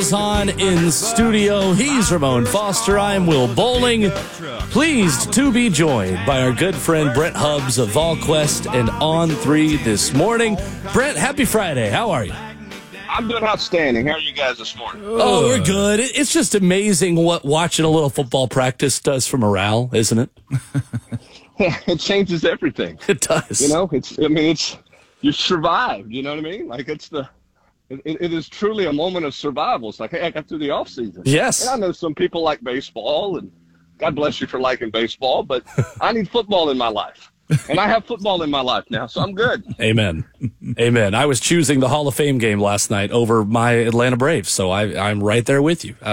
On in studio, he's Ramon Foster. I'm Will Bowling. Pleased to be joined by our good friend Brent Hubbs of VolQuest and On3 this morning. Brent, happy Friday. How are you? I'm doing outstanding. How are you guys this morning? Oh, we're good. It's just amazing what watching a little football practice does for morale, isn't it? It changes everything. It does. You know, you survived. You know what I mean? Like it is truly a moment of survival. It's like, hey, I got through the off season. Yes. And I know some people like baseball, and God bless you for liking baseball, but I need football in my life. And I have football in my life now, so I'm good. Amen. Amen. I was choosing the Hall of Fame game last night over my Atlanta Braves, so I'm right there with you.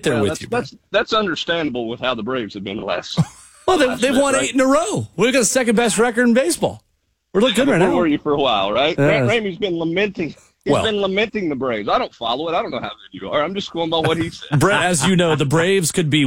That's understandable with how the Braves have been the last. Well, they've won 8 in a row. We've got the second best record in baseball. We're looking good right now. Were you for a while, right? Yeah. Grant Ramey's been lamenting. He's been lamenting the Braves. I don't follow it. I don't know how good you are. I'm just going by what he said. Brett, as you know, the Braves could be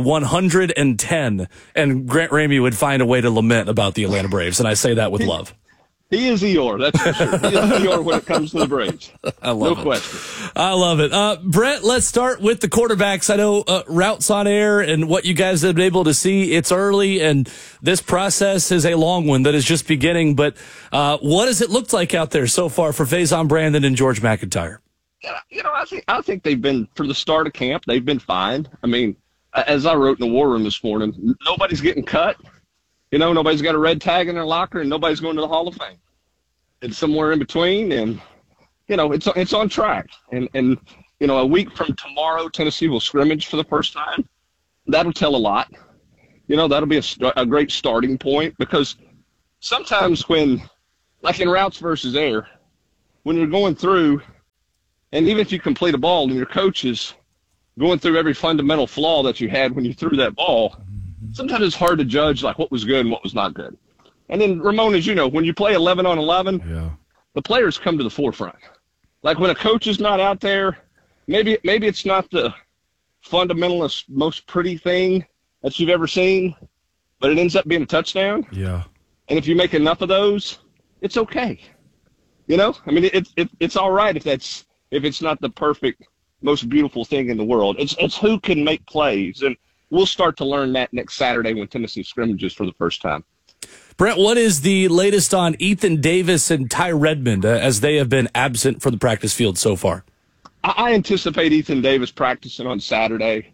110, and Grant Ramey would find a way to lament about the Atlanta Braves, and I say that with love. He is Eeyore, that's for sure. He is Eeyore when it comes to the Braves. I love it. No question. I love it. Brett, let's start with the quarterbacks. I know routes on air and what you guys have been able to see. It's early, and this process is a long one that is just beginning. But what does it look like out there so far for Faison Brandon and George McIntyre? Yeah, I think they've been, for the start of camp, they've been fine. I mean, as I wrote in the War Room this morning, nobody's getting cut. You know, nobody's got a red tag in their locker, and nobody's going to the Hall of Fame. It's somewhere in between, and you know it's on track. And you know, a week from tomorrow, Tennessee will scrimmage for the first time. That'll tell a lot. You know, that'll be a great starting point, because sometimes when, like in routes versus air, when you're going through, and even if you complete a ball and your coach is going through every fundamental flaw that you had when you threw that ball, sometimes it's hard to judge like what was good and what was not good. And then, Ramon, as you know, when you play 11 on 11, the players come to the forefront. Like when a coach is not out there, maybe it's not the fundamentalist, most pretty thing that you've ever seen, but it ends up being a touchdown. Yeah. And if you make enough of those, it's okay. You know, I mean, it's all right if it's not the perfect, most beautiful thing in the world. It's who can make plays, and we'll start to learn that next Saturday when Tennessee scrimmages for the first time. Brent, what is the latest on Ethan Davis and Ty Redmond as they have been absent from the practice field so far? I anticipate Ethan Davis practicing on Saturday.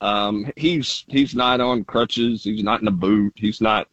He's not on crutches. He's not in a boot. He's not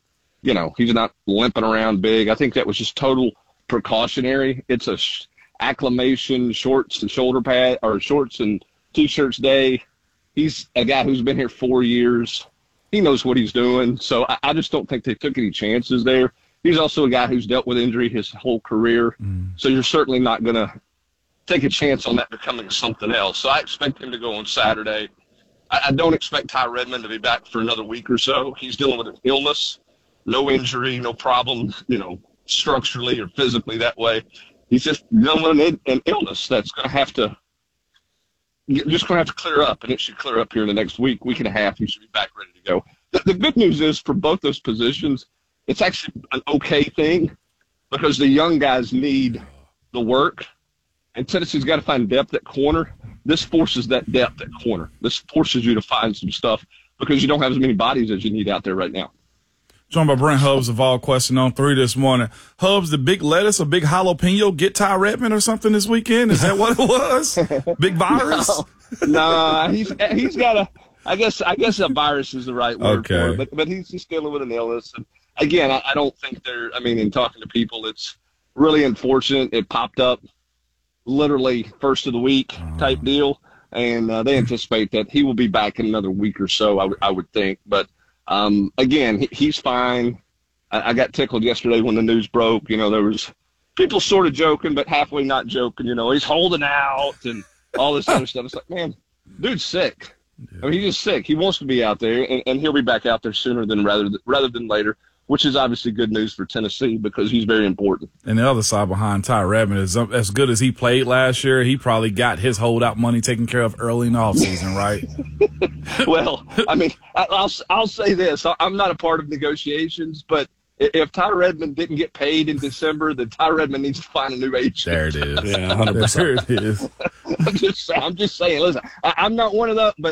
limping around big. I think that was just total precautionary. It's a acclimation, shorts and shoulder pad, or shorts and T-shirts day. He's a guy who's been here 4 years. He knows what he's doing, so I just don't think they took any chances there. He's also a guy who's dealt with injury his whole career, so you're certainly not going to take a chance on that becoming something else. So I expect him to go on Saturday. I don't expect Ty Redmond to be back for another week or so. He's dealing with an illness, no injury, no problem, structurally or physically that way. He's just dealing with an illness that's going to have to clear up, and it should clear up here in the next week and a half. He should be back ready to go. The good news is for both those positions, it's actually an okay thing, because the young guys need the work, and Tennessee's got to find depth at corner. This forces that depth at corner. This forces you to find some stuff, because you don't have as many bodies as you need out there right now. Joined by Brent Hubbs of VolQuest and On3 this morning. Hubbs, the big lettuce or big jalapeno get Ty Redmond or something this weekend? Is that what it was? Big virus? No, he's got a. I guess a virus is the right word for it, but he's just dealing with an illness. And again, I don't think in talking to people, it's really unfortunate. It popped up literally first of the week type deal, and they anticipate that he will be back in another week or so, I would think. But again, he's fine. I got tickled yesterday when the news broke. There was people sort of joking, but halfway not joking. He's holding out and all this other stuff. It's like, man, dude's sick. Yeah. I mean, he's just sick. He wants to be out there, and he'll be back out there sooner than rather than later, which is obviously good news for Tennessee, because he's very important. And the other side behind Ty Redmond is, as good as he played last year, he probably got his holdout money taken care of early in the offseason, right? Well, I mean, I'll say this. I'm not a part of negotiations, but If Ty Redmond didn't get paid in December, then Ty Redmond needs to find a new agent. There it is. Yeah, 100%. There it is. I'm just saying. Listen, I'm not one of them, but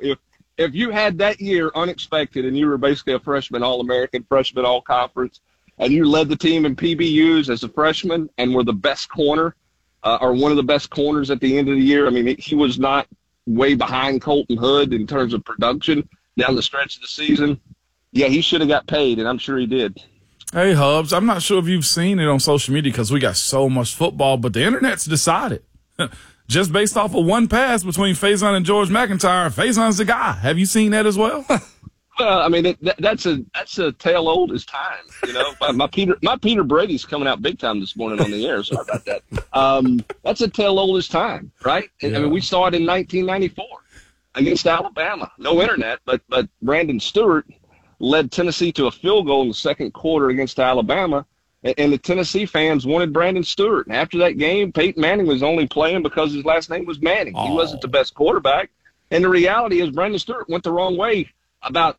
if you had that year unexpected and you were basically a freshman All-American, freshman All-Conference, and you led the team in PBUs as a freshman and were the best corner or one of the best corners at the end of the year, I mean, he was not way behind Colton Hood in terms of production down the stretch of the season. Yeah, he should have got paid, and I'm sure he did. Hey, Hubs, I'm not sure if you've seen it on social media because we got so much football, but the Internet's decided. Just based off of one pass between Faison and George McIntyre, Faison's the guy. Have you seen that as well? Well, I mean, that's a tale old as time. You know, my Peter Brady's coming out big time this morning on the air. Sorry about that. That's a tale old as time, right? Yeah. I mean, we saw it in 1994 against Alabama. No internet, but Brandon Stewart led Tennessee to a field goal in the second quarter against Alabama, and the Tennessee fans wanted Brandon Stewart. And after that game, Peyton Manning was only playing because his last name was Manning. He wasn't the best quarterback. And the reality is Brandon Stewart went the wrong way about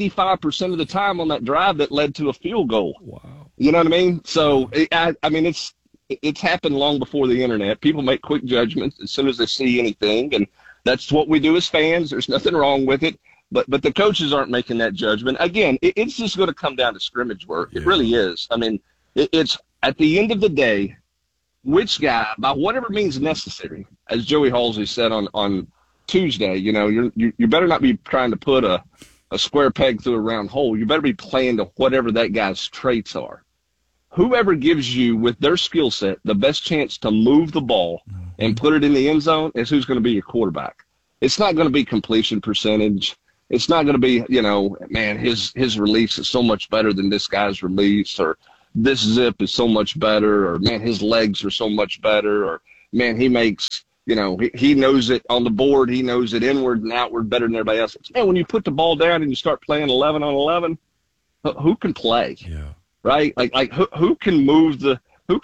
85% of the time on that drive that led to a field goal. Wow. You know what I mean? So, I mean, it's happened long before the internet. People make quick judgments as soon as they see anything, and that's what we do as fans. There's nothing wrong with it. But the coaches aren't making that judgment. Again, it's just going to come down to scrimmage work. It really is. I mean, it's at the end of the day, which guy, by whatever means necessary, as Joey Halsey said on Tuesday, you know, you better not be trying to put a square peg through a round hole. You better be playing to whatever that guy's traits are. Whoever gives you, with their skill set, the best chance to move the ball and put it in the end zone is who's going to be your quarterback. It's not going to be completion percentage. It's not going to be, you know, man, his release is so much better than this guy's release, or this zip is so much better, or, man, his legs are so much better, or, man, he makes, you know, he knows it on the board. He knows it inward and outward better than everybody else. Man, when you put the ball down and you start playing 11 on 11, who can play? Yeah. Right? Like who can move the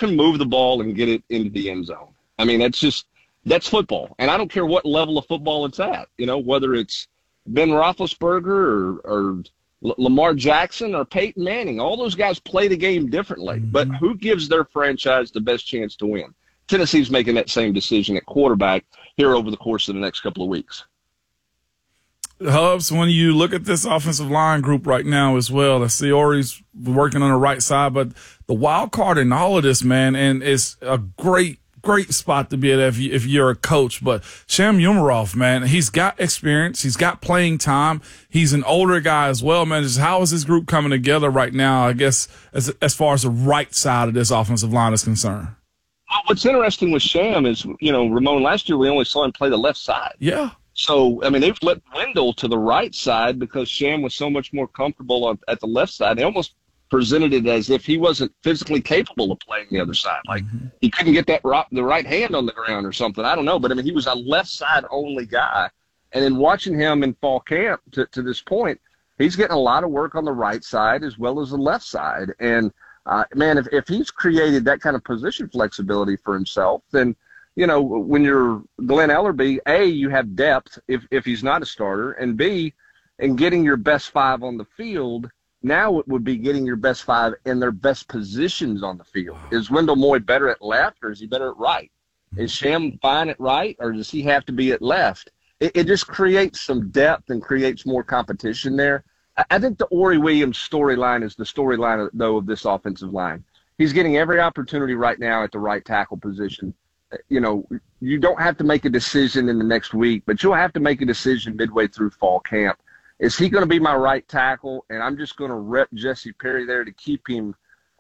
ball and get it into the end zone? I mean, that's football. And I don't care what level of football it's at, you know, whether it's Ben Roethlisberger or Lamar Jackson or Peyton Manning. All those guys play the game differently. But who gives their franchise the best chance to win? Tennessee's making that same decision at quarterback here over the course of the next couple of weeks. Hubs, when you look at this offensive line group right now as well, I see Ori's working on the right side, but the wild card in all of this, man, and it's a great spot to be at if you're a coach. But Sham Umarov, man, he's got experience. He's got playing time. He's an older guy as well, man. Just how is this group coming together right now, I guess, as far as the right side of this offensive line is concerned? Well, what's interesting with Sham is, you know, Ramon, last year we only saw him play the left side. Yeah. So, I mean, they've flipped Wendell to the right side because Sham was so much more comfortable at the left side. They almost presented it as if he wasn't physically capable of playing the other side. Like he couldn't get the right hand on the ground or something. I don't know. But, I mean, he was a left side only guy. And in watching him in fall camp to this point, he's getting a lot of work on the right side as well as the left side. And, man, if he's created that kind of position flexibility for himself, then, you know, when you're Glenn Ellerbe, A, you have depth if he's not a starter, and B, in getting your best five on the field, now it would be getting your best five in their best positions on the field. Is Wendell Moy better at left or is he better at right? Is Sham fine at right or does he have to be at left? It just creates some depth and creates more competition there. I think the Ori Williams storyline is the storyline, though, of this offensive line. He's getting every opportunity right now at the right tackle position. You know, you don't have to make a decision in the next week, but you'll have to make a decision midway through fall camp. Is he going to be my right tackle, and I'm just going to rep Jesse Perry there to keep him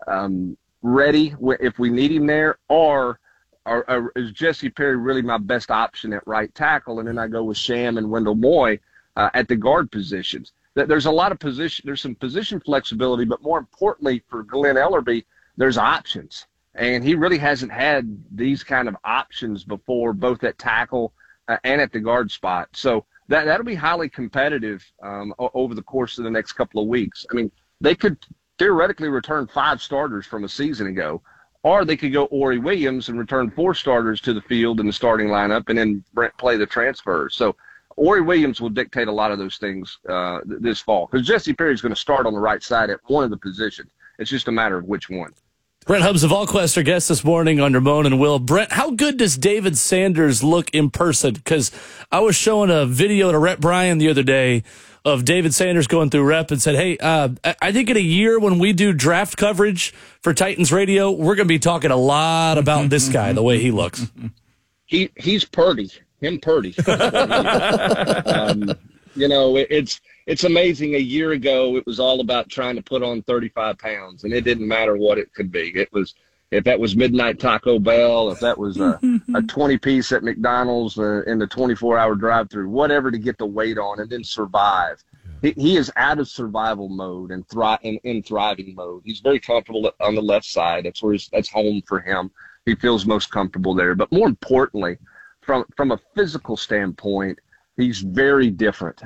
ready if we need him there, or is Jesse Perry really my best option at right tackle, and then I go with Sham and Wendell Moy at the guard positions? There's a lot of there's some position flexibility, but more importantly for Glenn Ellerbe, there's options. And he really hasn't had these kind of options before, both at tackle and at the guard spot. So that'll be highly competitive over the course of the next couple of weeks. I mean, they could theoretically return 5 starters from a season ago, or they could go Ori Williams and return 4 starters to the field in the starting lineup and then play the transfers. So Ori Williams will dictate a lot of those things this fall, because Jesse Perry is going to start on the right side at one of the positions. It's just a matter of which one. Brent Hubbs of VolQuest, our guest this morning on Ramon and Will. Brent, how good does David Sanders look in person? Because I was showing a video to Rhett Bryan the other day of David Sanders going through rep and said, hey, I think in a year when we do draft coverage for Titans Radio, we're going to be talking a lot about this guy, the way he looks. He's Purdy. Him Purdy. It's amazing. A year ago, it was all about trying to put on 35 pounds, and it didn't matter what it could be. It was, if that was midnight Taco Bell, if that was a 20-piece at McDonald's in the 24-hour drive-through, whatever to get the weight on and then survive. He is out of survival mode and in thriving mode. He's very comfortable on the left side. That's home for him. He feels most comfortable there. But more importantly, from a physical standpoint, he's very different.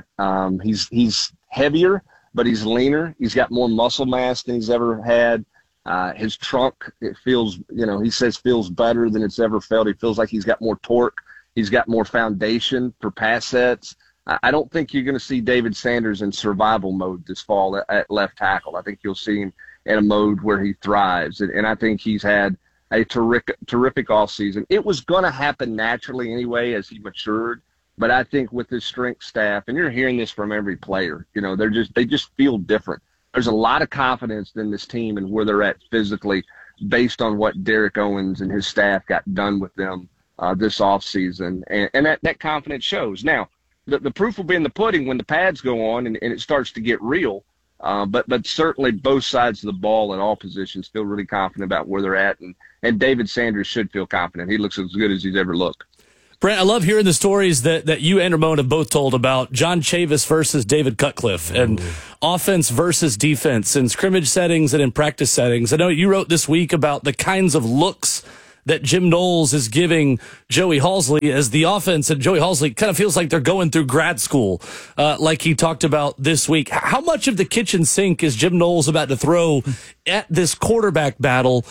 He's heavier, but he's leaner. He's got more muscle mass than he's ever had. His trunk, it feels, he says feels better than it's ever felt. He feels like he's got more torque. He's got more foundation for pass sets. I don't think you're going to see David Sanders in survival mode this fall at left tackle. I think you'll see him in a mode where he thrives. And I think he's had a terrific offseason. It was going to happen naturally anyway as he matured. But I think with his strength staff, and you're hearing this from every player, they just feel different. There's a lot of confidence in this team and where they're at physically based on what Derek Owens and his staff got done with them this offseason. And that confidence shows. Now, the proof will be in the pudding when the pads go on and it starts to get real. But certainly both sides of the ball at all positions feel really confident about where they're at. And David Sanders should feel confident. He looks as good as he's ever looked. Brent, I love hearing the stories that you and Ramon have both told about John Chavis versus David Cutcliffe and offense versus defense in scrimmage settings and in practice settings. I know you wrote this week about the kinds of looks that Jim Knowles is giving Joey Halzle as the offense, and Joey Halzle kind of feels like they're going through grad school, like he talked about this week. How much of the kitchen sink is Jim Knowles about to throw at this quarterback battle,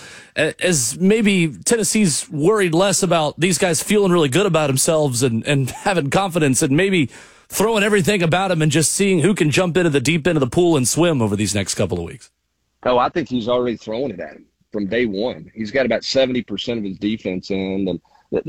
as maybe Tennessee's worried less about these guys feeling really good about themselves and having confidence and maybe throwing everything about them and just seeing who can jump into the deep end of the pool and swim over these next couple of weeks? Oh, I think he's already throwing it at him from day one. He's got about 70% of his defense in, and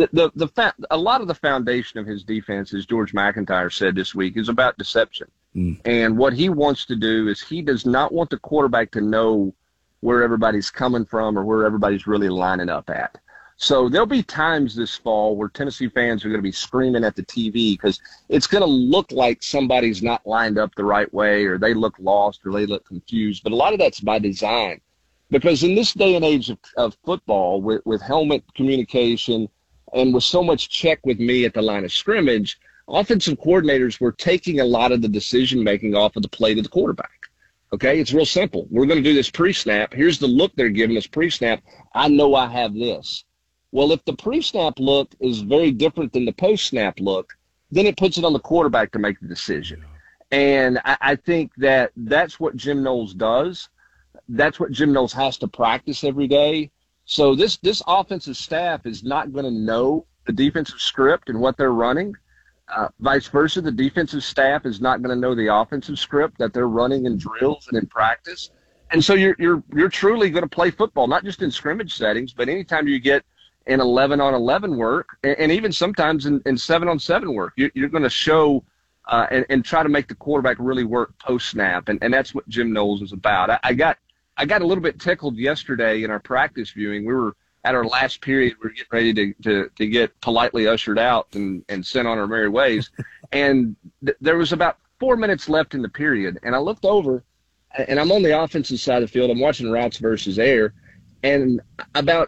a lot of the foundation of his defense, as George McIntyre said this week, is about deception. And what he wants to do is he does not want the quarterback to know where everybody's coming from or where everybody's really lining up at. So there'll be times this fall where Tennessee fans are going to be screaming at the TV because it's going to look like somebody's not lined up the right way, or they look lost, or they look confused. But a lot of that's by design. Because in this day and age of football, with helmet communication and with so much check with me at the line of scrimmage, offensive coordinators were taking a lot of the decision-making off of the plate of the quarterback. Okay, it's real simple. We're going to do this pre-snap. Here's the look they're giving us pre-snap. I know I have this. Well, if the pre-snap look is very different than the post-snap look, then it puts it on the quarterback to make the decision. And I think that's what Jim Knowles does. That's what Jim Knowles has to practice every day. So this offensive staff is not going to know the defensive script and what they're running. Vice versa, the defensive staff is not going to know the offensive script that they're running in drills and in practice. And so you're truly going to play football, not just in scrimmage settings, but anytime you get in 11-on-11 work, and even sometimes in 7-on-7 work, you're going to show and try to make the quarterback really work post-snap. And that's what Jim Knowles is about. I got a little bit tickled yesterday in our practice viewing. We were at our last period. We were getting ready to get politely ushered out and sent on our merry ways. And there was about 4 minutes left in the period. And I looked over, and I'm on the offensive side of the field. I'm watching routes versus air. And about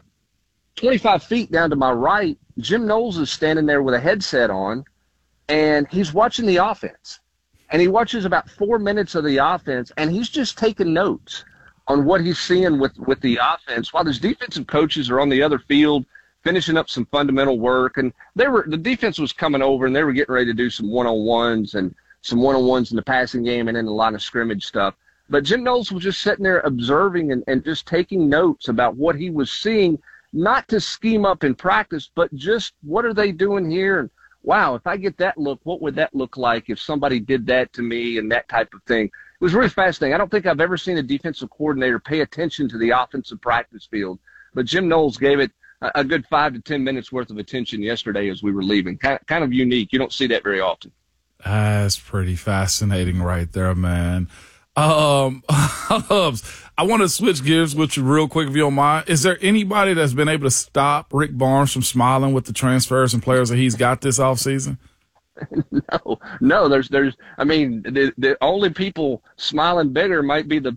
25 feet down to my right, Jim Knowles is standing there with a headset on, and he's watching the offense. And he watches about 4 minutes of the offense, and he's just taking notes on what he's seeing with the offense while his defensive coaches are on the other field finishing up some fundamental work. And the defense was coming over, and they were getting ready to do some one-on-ones in the passing game and in a lot of scrimmage stuff. But Jim Knowles was just sitting there observing and just taking notes about what he was seeing, not to scheme up in practice, but just what are they doing here? And, wow, if I get that look, what would that look like if somebody did that to me, and that type of thing. was really fascinating. I don't think I've ever seen a defensive coordinator pay attention to the offensive practice field, but Jim Knowles gave it a good 5 to 10 minutes worth of attention yesterday as we were leaving. Kind of unique. You don't see that very often. That's pretty fascinating right there, man. Hubbs, I want to switch gears with you real quick, if you don't mind. Is there anybody that's been able to stop Rick Barnes from smiling with the transfers and players that he's got this offseason? No. I mean, the only people smiling bigger might be the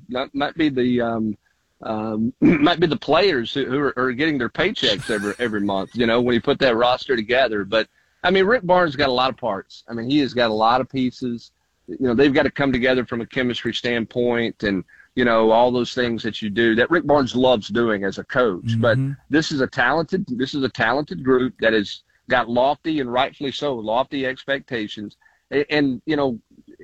players who are getting their paychecks every month. You know, when you put that roster together. But I mean, Rick Barnes got a lot of parts. I mean, he has got a lot of pieces. You know, they've got to come together from a chemistry standpoint, and you know, all those things that you do that Rick Barnes loves doing as a coach. Mm-hmm. But this is a talented group that has got lofty, and rightfully so, lofty expectations. And you know,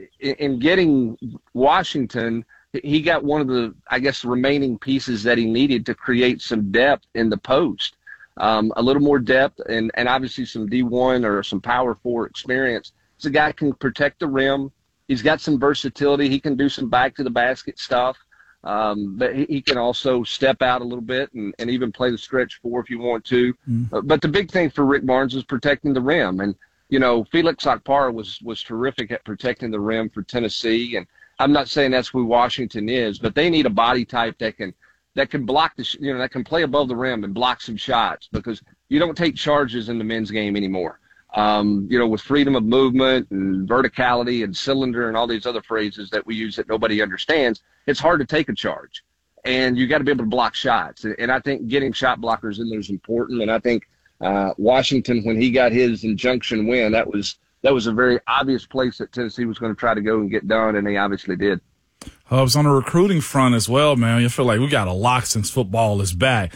in getting Washington, he got one of the, I guess, remaining pieces that he needed to create some depth in the post, a little more depth, and obviously some D1 or some Power 4 experience. It's a guy who can protect the rim. He's got some versatility. He can do some back-to-the-basket stuff, but he can also step out a little bit and even play the stretch 4 if you want to. But the big thing for Rick Barnes is protecting the rim. And, you know, Felix Okpara was terrific at protecting the rim for Tennessee. And I'm not saying that's who Washington is, but they need a body type that can block that can play above the rim and block some shots, because you don't take charges in the men's game anymore. You know, with freedom of movement and verticality and cylinder and all these other phrases that we use that nobody understands, it's hard to take a charge. And you got to be able to block shots. And I think getting shot blockers in there is important. And I think Washington, when he got his injunction win, that was a very obvious place that Tennessee was going to try to go and get done, and they obviously did. Hubs, on the recruiting front as well, man, you feel like we got a lock since football is back.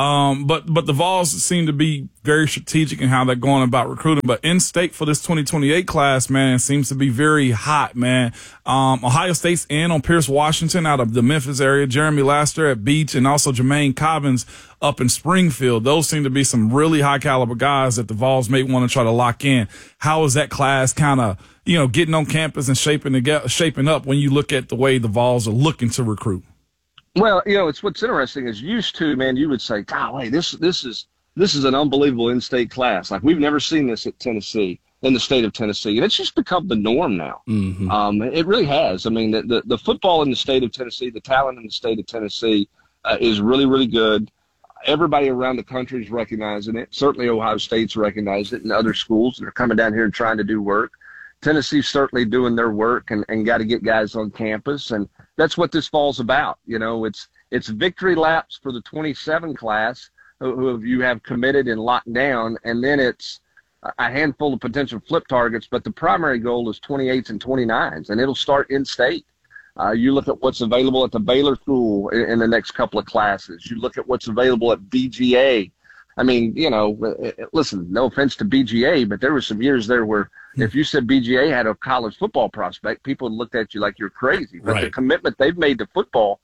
But the Vols seem to be very strategic in how they're going about recruiting. But in-state for this 2028 class, man, seems to be very hot, man. Ohio State's in on Pierce Washington out of the Memphis area, Jeremy Laster at Beach, and also Jermaine Cobbins up in Springfield. Those seem to be some really high-caliber guys that the Vols may want to try to lock in. How is that class kind of, you know, getting on campus and shaping up when you look at the way the Vols are looking to recruit? Well, you know, it's what's interesting is used to, man, you would say, golly, this is an unbelievable in-state class. Like, we've never seen this at Tennessee, in the state of Tennessee. And it's just become the norm now. Mm-hmm. It really has. I mean, the football in the state of Tennessee, the talent in the state of Tennessee is really, really good. Everybody around the country is recognizing it. Certainly Ohio State's recognized it, and other schools that are coming down here and trying to do work. Tennessee's certainly doing their work and got to get guys on campus, and that's what this fall's about. You know, it's victory laps for the 27 class who you have committed and locked down, and then it's a handful of potential flip targets, but the primary goal is 28s and 29s, and it'll start in-state. You look at what's available at the Baylor School in the next couple of classes. You look at what's available at BGA. I mean, you know, listen, no offense to BGA, but there were some years there where if you said BGA had a college football prospect, people looked at you like you're crazy. But the commitment they've made to football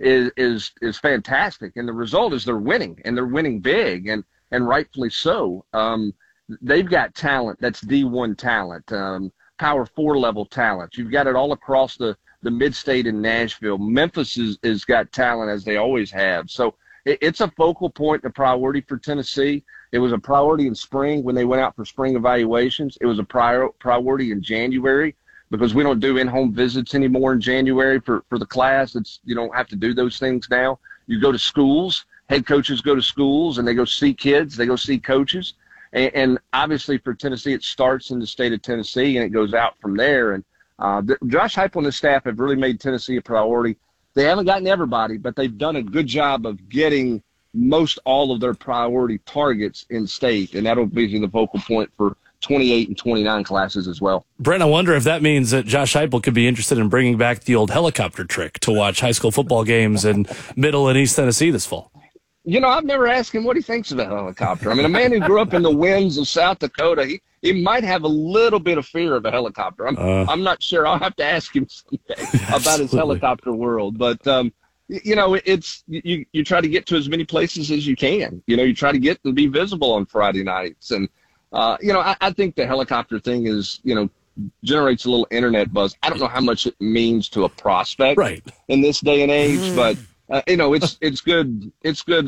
is fantastic. And the result is they're winning, and they're winning big, and rightfully so. They've got talent that's D1 talent, Power 4 level talent. You've got it all across the mid-state in Nashville. Memphis is got talent, as they always have. So it's a focal point, a priority for Tennessee. It was a priority in spring when they went out for spring evaluations. It was a priority in January because we don't do in-home visits anymore in January for the class. You don't have to do those things now. You go to schools. Head coaches go to schools, and they go see kids. They go see coaches. And obviously for Tennessee, it starts in the state of Tennessee, and it goes out from there. And Josh Heupel and his staff have really made Tennessee a priority. They haven't gotten everybody, but they've done a good job of getting most all of their priority targets in state, and that'll be the focal point for 28 and 29 classes as well. Brent, I wonder if that means that Josh Heupel could be interested in bringing back the old helicopter trick to watch high school football games in Middle and East Tennessee this fall. You know, I've never asked him what he thinks of a helicopter. I mean, a man who grew up in the winds of South Dakota, he might have a little bit of fear of a helicopter. I'm not sure. I'll have to ask him someday about his helicopter world. But, you know, it's you try to get to as many places as you can. You know, you try to get to be visible on Friday nights. And, you know, I think the helicopter thing is, you know, generates a little internet buzz. I don't know how much it means to a prospect Right. in this day and age, but it's good. It's good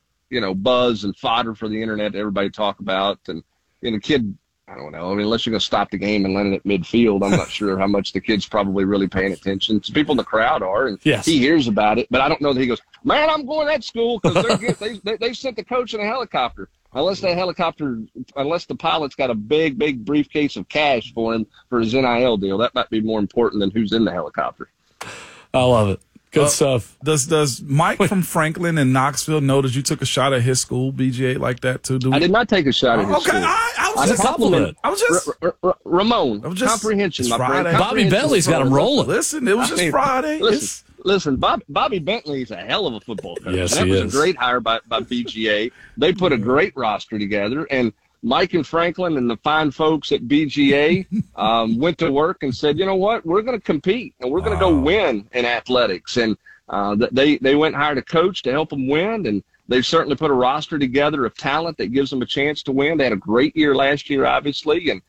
buzz and fodder for the internet to everybody talk about. And kid, I don't know. I mean, unless you're going to stop the game and land it at midfield, I'm not sure how much the kid's probably really paying attention. Some people in the crowd are, and Yes. he hears about it, but I don't know that he goes, man, I'm going to that school because they sent the coach in a helicopter. Unless the pilot's got a big briefcase of cash for him for his NIL deal, that might be more important than who's in the helicopter. I love it. Good stuff. Does Mike from Franklin and Knoxville know that you took a shot at his school, BGA, like that too? I did not take a shot at his school. I was just compliment. I was just Ramon. just- Comprehension, it's my friend. Friday. Bobby Bentley's got him rolling. Listen, it was just Friday. Listen, Bobby Bentley's a hell of a football coach. Yes, that he was is. a great hire by BGA. They put a great roster together, and Mike and Franklin and the fine folks at BGA went to work and said, you know what, we're going to compete, and we're going to go win in athletics. And they went and hired a coach to help them win, and they've certainly put a roster together of talent that gives them a chance to win. They had a great year last year, obviously, and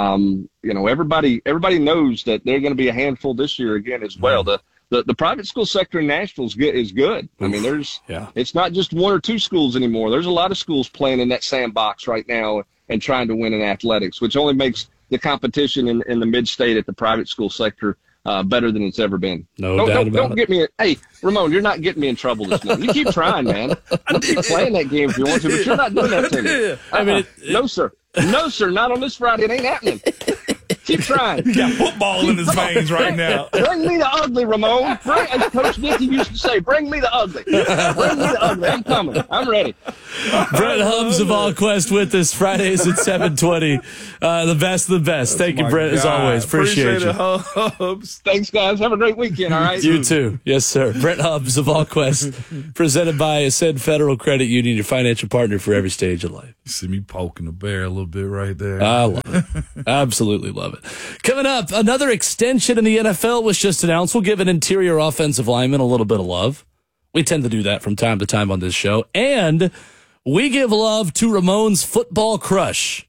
everybody knows that they're going to be a handful this year again as well. The private school sector in Nashville is good. I mean, it's not just one or two schools anymore. There's a lot of schools playing in that sandbox right now and trying to win in athletics, which only makes the competition in the mid-state at the private school sector better than it's ever been. No doubt about Don't get me. Hey, Ramon, you're not getting me in trouble this morning. You keep trying, man. You keep playing that game if you want to, but you're not doing that to me. I mean, no, sir. No, sir. Not on this Friday. It ain't happening. Keep trying. He got football in his veins right now. Bring me the ugly, Ramon. As Coach Dickey used to say, bring me the ugly. Bring me the ugly. I'm coming. I'm ready. Brett Hubbs of AllQuest with us Fridays at 7:20. The best of the best. Thank you, Brett, as always. Appreciate you. It, Hubbs. Thanks, guys. Have a great weekend, all right? You too. Yes, sir. Brett Hubbs of AllQuest, presented by Ascend Federal Credit Union, your financial partner for every stage of life. You see me poking the bear a little bit right there. I love it. Absolutely love it. Coming up, another extension in the NFL was just announced. We'll give an interior offensive lineman a little bit of love. We tend to do that from time to time on this show. And we give love to Ramon's football crush,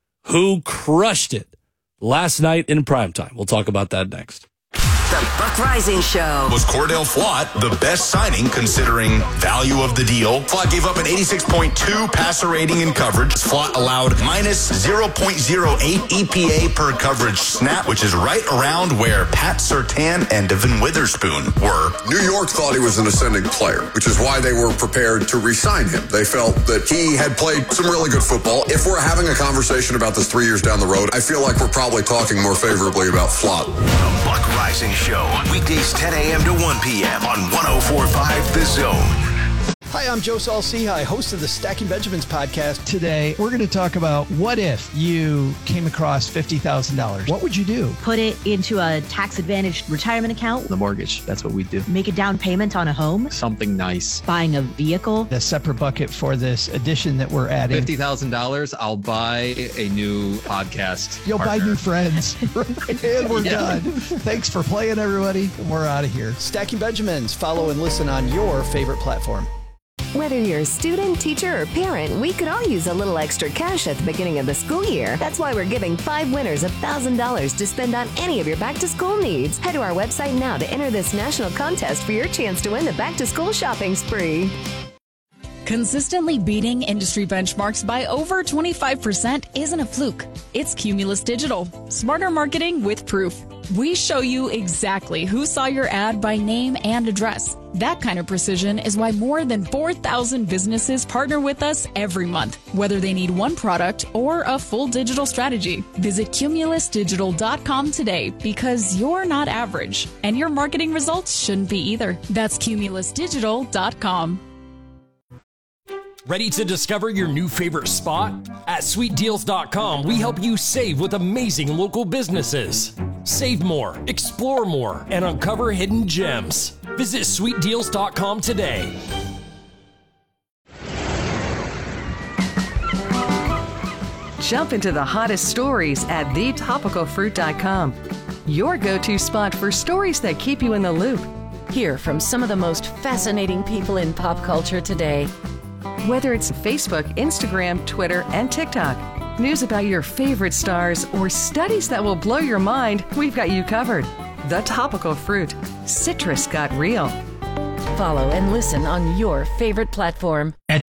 who crushed it last night in primetime. We'll talk about that next. The Buck Rising Show. Was Cordell Flott the best signing considering value of the deal? Flott gave up an 86.2 passer rating in coverage. Flott allowed minus 0.08 EPA per coverage snap, which is right around where Pat Surtain and Devin Witherspoon were. New York thought he was an ascending player, which is why they were prepared to re-sign him. They felt that he had played some really good football. If we're having a conversation about this 3 years down the road, I feel like we're probably talking more favorably about Flott. The Buck Rising Show, weekdays 10 a.m. to 1 p.m. on 104.5 The Zone. Hi, I'm Joe Saul-Sehy, host of the Stacking Benjamins podcast. Today, we're going to talk about what if you came across $50,000? What would you do? Put it into a tax-advantaged retirement account. The mortgage, that's what we do. Make a down payment on a home. Something nice. Buying a vehicle. A separate bucket for this addition that we're adding. $50,000, I'll buy a new podcast. You'll partner. buy new friends. And we're done. Thanks for playing, everybody. We're out of here. Stacking Benjamins. Follow and listen on your favorite platform. Whether you're a student, teacher, or parent, we could all use a little extra cash at the beginning of the school year. That's why we're giving 5 winners $1,000 to spend on any of your back-to-school needs. Head to our website now to enter this national contest for your chance to win the back-to-school shopping spree. Consistently beating industry benchmarks by over 25% isn't a fluke. It's Cumulus Digital. Smarter marketing with proof. We show you exactly who saw your ad by name and address. That kind of precision is why more than 4,000 businesses partner with us every month, whether they need one product or a full digital strategy. Visit cumulusdigital.com today because you're not average and your marketing results shouldn't be either. That's cumulusdigital.com. Ready to discover your new favorite spot? At sweetdeals.com, we help you save with amazing local businesses. Save more, explore more, and uncover hidden gems. Visit sweetdeals.com today. Jump into the hottest stories at thetopicalfruit.com. Your go-to spot for stories that keep you in the loop. Hear from some of the most fascinating people in pop culture today. Whether it's Facebook, Instagram, Twitter, and TikTok, news about your favorite stars, or studies that will blow your mind, we've got you covered. The Topical Fruit. Citrus got real. Follow and listen on your favorite platform. At